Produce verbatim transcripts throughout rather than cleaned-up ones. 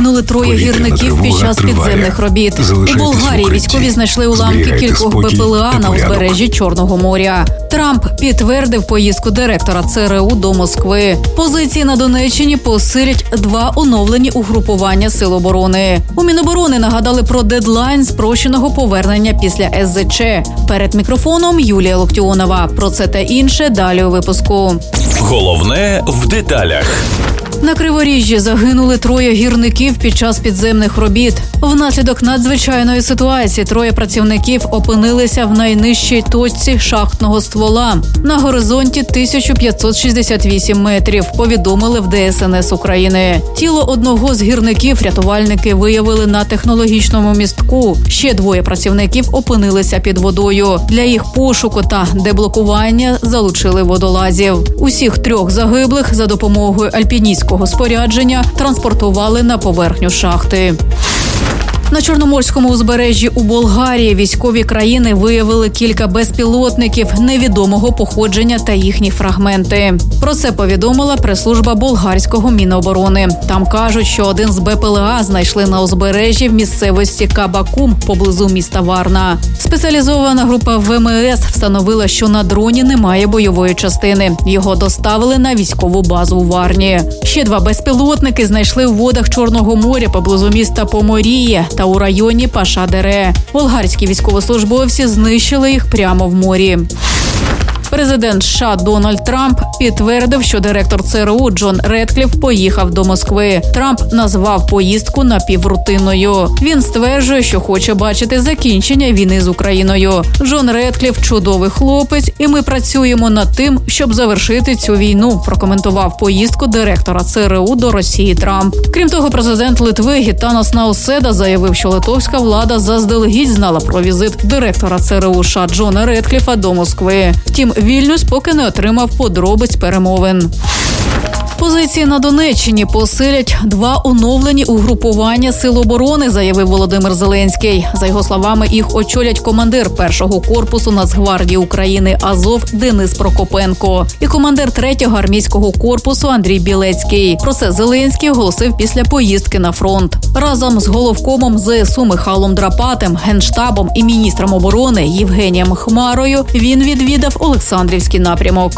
загинули троє гірників під час підземних робіт. У Болгарії військові знайшли уламки кількох Бе Пе Еле А на узбережжі Чорного моря. Трамп підтвердив поїздку директора Це Ер У до Москви. Позиції на Донеччині посилять два оновлені угрупування Сил оборони. У Міноборони нагадали про дедлайн спрощеного повернення після Ес Зет Че. Перед мікрофоном Юлія Локтіонова. Про це та інше далі у випуску. Головне в деталях. На Криворіжжі загинули троє гірників під час підземних робіт. Внаслідок надзвичайної ситуації троє працівників опинилися в найнижчій точці шахтного ствола. На горизонті тисяча п'ятсот шістдесят вісім метрів, повідомили в Де Ес Ен Ес України. Тіло одного з гірників рятувальники виявили на технологічному містку. Ще двоє працівників опинилися під водою. Для їх пошуку та деблокування залучили водолазів. Усіх трьох загиблих за допомогою альпіністського спорядження транспортували на поверхню шахти. На Чорноморському узбережжі у Болгарії військові країни виявили кілька безпілотників невідомого походження та їхні фрагменти. Про це повідомила прес-служба болгарського Міноборони. Там кажуть, що один з Бе Пе Еле А знайшли на узбережжі в місцевості Кабакум поблизу міста Варна. Спеціалізована група Ве Ем Ес встановила, що на дроні немає бойової частини. Його доставили на військову базу у Варні. Ще два безпілотники знайшли у водах Чорного моря поблизу міста Поморіє та у районі Паша-Дере. Болгарські військовослужбовці знищили їх прямо в морі. Президент США Дональд Трамп підтвердив, що директор Це Ер У Джон Редкліф поїхав до Москви. Трамп назвав поїздку напіврутинною. Він стверджує, що хоче бачити закінчення війни з Україною. Джон Редкліф – чудовий хлопець, і ми працюємо над тим, щоб завершити цю війну, прокоментував поїздку директора Це Ер У до Росії Трамп. Крім того, президент Литви Гітанас Науседа заявив, що литовська влада заздалегідь знала про візит директора Це Ер У США Джона Редкліфа до Москви. Втім, Вільнюс поки не отримав подробиць перемовин. Позиції на Донеччині посилять два оновлені угрупування Сил оборони, заявив Володимир Зеленський. За його словами, їх очолять командир першого корпусу Нацгвардії України Азов Денис Прокопенко і командир третього армійського корпусу Андрій Білецький. Про це Зеленський оголосив після поїздки на фронт. Разом з головкомом Зе Ес У Михайлом Драпатим, Генштабом і міністром оборони Євгенієм Хмарою він відвідав Олександрівський напрямок.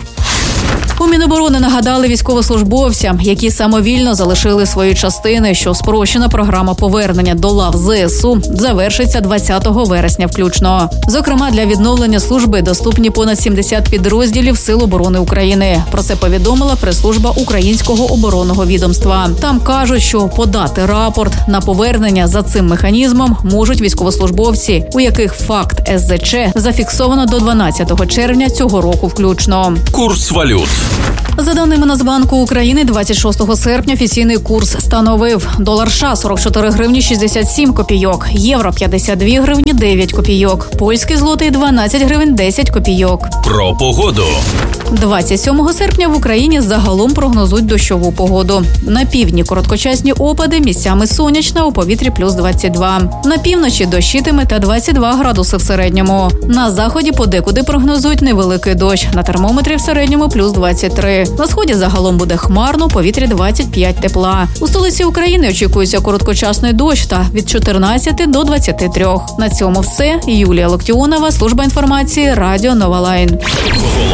У Міноборони нагадали військовослужбовцям, які самовільно залишили свої частини, що спрощена програма повернення до лав Зе Ес У завершиться двадцятого вересня включно. Зокрема, для відновлення служби доступні понад сімдесят підрозділів Сил оборони України. Про це повідомила прес-служба Українського оборонного відомства. Там кажуть, що подати рапорт на повернення за цим механізмом можуть військовослужбовці, у яких факт Ес Зет Че зафіксовано до дванадцятого червня цього року включно. Курс валют. За даними Нацбанку України, двадцять шостого серпня офіційний курс становив: долар США – сорок чотири гривні шістдесят сім копійок, євро – п'ятдесят дві гривні дев'ять копійок, польський злотий – дванадцять гривень десять копійок. Про погоду. двадцять сьомого серпня в Україні загалом прогнозують дощову погоду. На півдні короткочасні опади, місцями сонячно, у повітрі плюс двадцять два. На півночі дощитиме та двадцять два градуси в середньому. На заході подекуди прогнозують невеликий дощ. На термометрі в середньому плюс двадцять три. На сході загалом буде хмарно, у повітрі двадцять п'ять тепла. У столиці України очікується короткочасний дощ та від чотирнадцяти до двадцяти трьох. На цьому все. Юлія Локтіонова, служба інформації, Радіо Нова Лайн.